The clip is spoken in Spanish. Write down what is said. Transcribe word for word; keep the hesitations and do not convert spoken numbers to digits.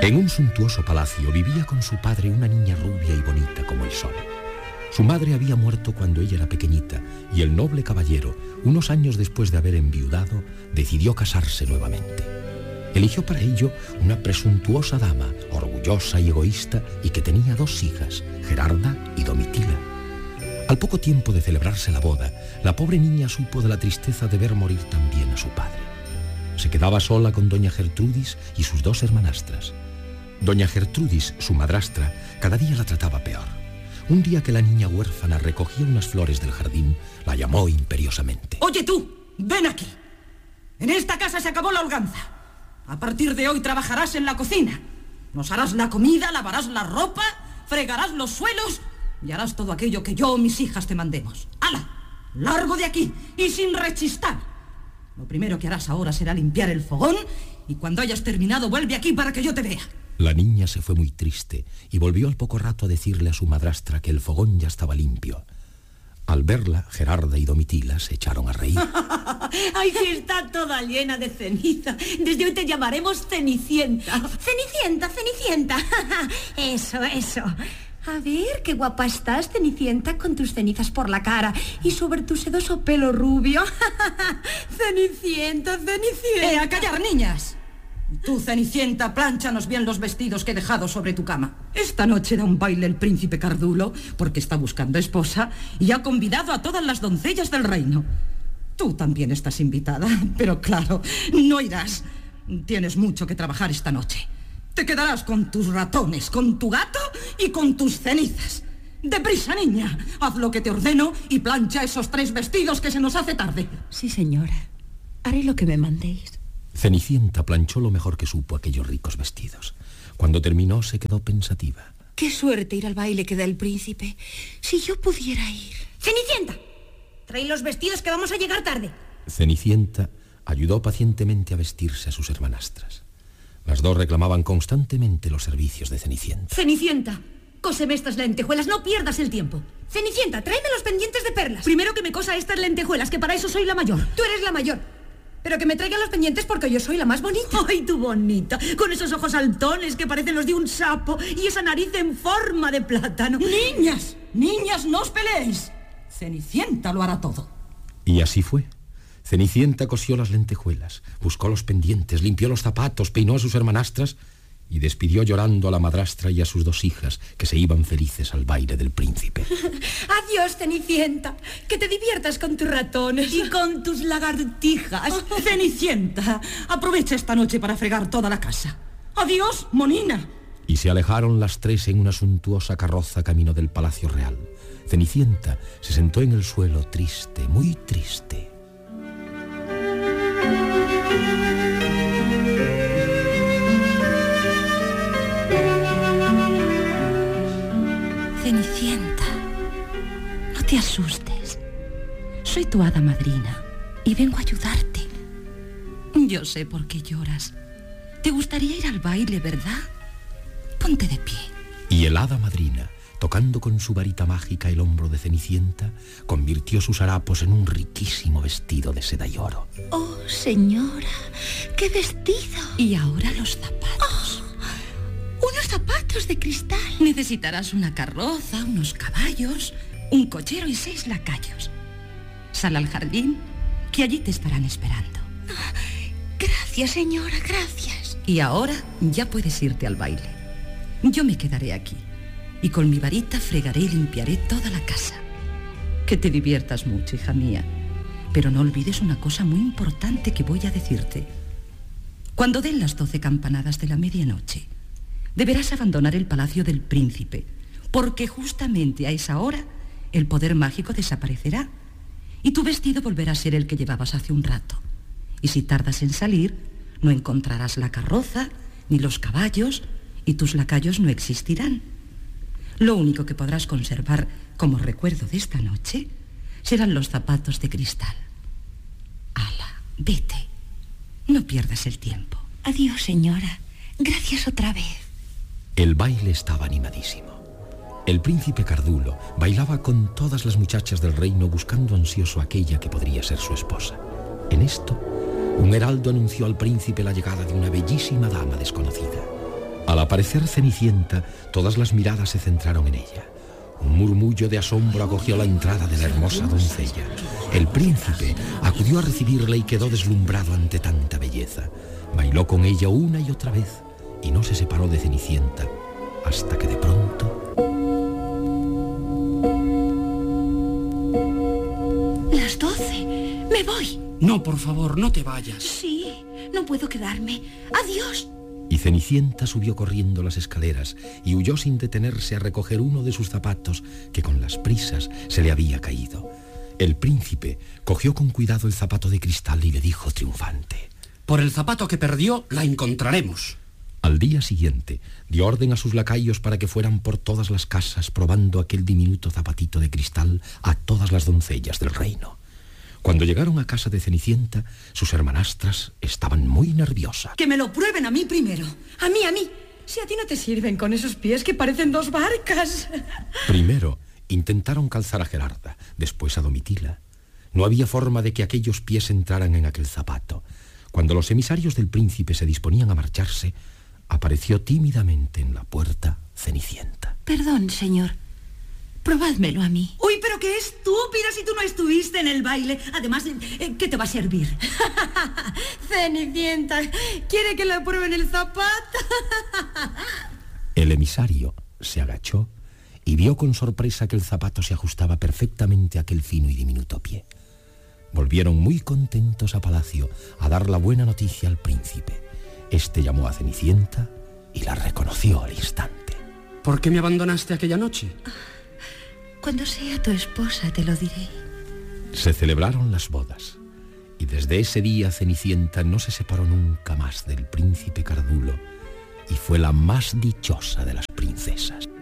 En un suntuoso palacio vivía con su padre una niña rubia y bonita como el sol. Su madre había muerto cuando ella era pequeñita y el noble caballero, unos años después de haber enviudado, decidió casarse nuevamente. Eligió para ello una presuntuosa dama, orgullosa y egoísta, y que tenía dos hijas, Gerarda y Domitila. Al poco tiempo de celebrarse la boda, la pobre niña supo de la tristeza de ver morir también a su padre. Se quedaba sola con doña Gertrudis y sus dos hermanastras. Doña Gertrudis, su madrastra, cada día la trataba peor. Un día que la niña huérfana recogía unas flores del jardín, la llamó imperiosamente. Oye tú, ven aquí. En esta casa se acabó la holganza. A partir de hoy trabajarás en la cocina. Nos harás la comida, lavarás la ropa, fregarás los suelos y harás todo aquello que yo o mis hijas te mandemos. ¡Hala! Largo de aquí y sin rechistar. Lo primero que harás ahora será limpiar el fogón y cuando hayas terminado vuelve aquí para que yo te vea. La niña se fue muy triste y volvió al poco rato a decirle a su madrastra que el fogón ya estaba limpio. Al verla, Gerarda y Domitila se echaron a reír. ¡Ay, sí, está toda llena de ceniza! Desde hoy te llamaremos Cenicienta. Cenicienta, Cenicienta. Eso, eso. A ver, qué guapa estás, Cenicienta, con tus cenizas por la cara y sobre tu sedoso pelo rubio. Cenicienta, Cenicienta. ¡Eh, a callar, niñas! Tú, Cenicienta, plánchanos bien los vestidos que he dejado sobre tu cama. Esta noche da un baile el príncipe Cardulo porque está buscando esposa y ha convidado a todas las doncellas del reino. Tú también estás invitada, pero claro, no irás. Tienes mucho que trabajar esta noche. Te quedarás con tus ratones, con tu gato y con tus cenizas. ¡Deprisa, niña! Haz lo que te ordeno y plancha esos tres vestidos que se nos hace tarde. Sí, señora. Haré lo que me mandéis. Cenicienta planchó lo mejor que supo aquellos ricos vestidos. Cuando terminó se quedó pensativa. Qué suerte ir al baile que da el príncipe. Si yo pudiera ir. ¡Cenicienta! Trae los vestidos que vamos a llegar tarde. Cenicienta ayudó pacientemente a vestirse a sus hermanastras. Las dos reclamaban constantemente los servicios de Cenicienta. Cenicienta, cóseme estas lentejuelas, no pierdas el tiempo. Cenicienta, tráeme los pendientes de perlas. Primero que me cosa estas lentejuelas, que para eso soy la mayor. Tú eres la mayor. Pero que me traigan los pendientes porque yo soy la más bonita. ¡Ay, tú bonita! Con esos ojos saltones que parecen los de un sapo y esa nariz en forma de plátano. ¡Niñas! ¡Niñas, no os peleéis! Cenicienta lo hará todo. Y así fue. Cenicienta cosió las lentejuelas, buscó los pendientes, limpió los zapatos, peinó a sus hermanastras y despidió llorando a la madrastra y a sus dos hijas, que se iban felices al baile del príncipe. Adiós, Cenicienta. Que te diviertas con tus ratones. Y con tus lagartijas. Cenicienta, aprovecha esta noche para fregar toda la casa. Adiós, Monina. Y se alejaron las tres en una suntuosa carroza camino del Palacio Real. Cenicienta se sentó en el suelo triste, muy triste. Cenicienta, no te asustes. Soy tu hada madrina y vengo a ayudarte. Yo sé por qué lloras. Te gustaría ir al baile, ¿verdad? Ponte de pie. Y el hada madrina, tocando con su varita mágica el hombro de Cenicienta, convirtió sus harapos en un riquísimo vestido de seda y oro. Oh, señora, qué vestido. Y ahora los zapatos. Oh. Unos zapatos de cristal. Necesitarás una carroza, unos caballos, un cochero y seis lacayos. Sal al jardín, que allí te estarán esperando. Gracias, señora, gracias. Y ahora ya puedes irte al baile. Yo me quedaré aquí y con mi varita fregaré y limpiaré toda la casa. Que te diviertas mucho, hija mía. Pero no olvides una cosa muy importante que voy a decirte. Cuando den las doce campanadas de la medianoche, deberás abandonar el palacio del príncipe, porque justamente a esa hora el poder mágico desaparecerá y tu vestido volverá a ser el que llevabas hace un rato. Y si tardas en salir, no encontrarás la carroza ni los caballos y tus lacayos no existirán. Lo único que podrás conservar como recuerdo de esta noche serán los zapatos de cristal. Ala, vete. No pierdas el tiempo. Adiós, señora. Gracias otra vez. El baile estaba animadísimo. El príncipe Cardulo bailaba con todas las muchachas del reino buscando ansioso a aquella que podría ser su esposa. En esto, un heraldo anunció al príncipe la llegada de una bellísima dama desconocida. Al aparecer Cenicienta, todas las miradas se centraron en ella. Un murmullo de asombro acogió la entrada de la hermosa doncella. El príncipe acudió a recibirla y quedó deslumbrado ante tanta belleza. Bailó con ella una y otra vez y no se separó de Cenicienta hasta que de pronto... Las doce. Me voy. No, por favor, no te vayas. Sí, no puedo quedarme. Adiós. Y Cenicienta subió corriendo las escaleras y huyó sin detenerse a recoger uno de sus zapatos que con las prisas se le había caído. El príncipe cogió con cuidado el zapato de cristal y le dijo triunfante: por el zapato que perdió, la encontraremos. Al día siguiente, dio orden a sus lacayos para que fueran por todas las casas probando aquel diminuto zapatito de cristal a todas las doncellas del reino. Cuando llegaron a casa de Cenicienta, sus hermanastras estaban muy nerviosas. Que me lo prueben a mí primero. A mí, a mí. Si a ti no te sirven con esos pies que parecen dos barcas. Primero intentaron calzar a Gerarda, después a Domitila. No había forma de que aquellos pies entraran en aquel zapato. Cuando los emisarios del príncipe se disponían a marcharse, apareció tímidamente en la puerta Cenicienta. Perdón, señor. Probádmelo a mí. Uy, pero qué estúpida si tú no estuviste en el baile. Además, ¿qué te va a servir? Cenicienta, ¿quiere que le prueben el zapato? El emisario se agachó y vio con sorpresa que el zapato se ajustaba perfectamente a aquel fino y diminuto pie. Volvieron muy contentos a palacio a dar la buena noticia al príncipe. Este llamó a Cenicienta y la reconoció al instante. ¿Por qué me abandonaste aquella noche? Cuando sea tu esposa te lo diré. Se celebraron las bodas y desde ese día Cenicienta no se separó nunca más del príncipe Cardulo y fue la más dichosa de las princesas.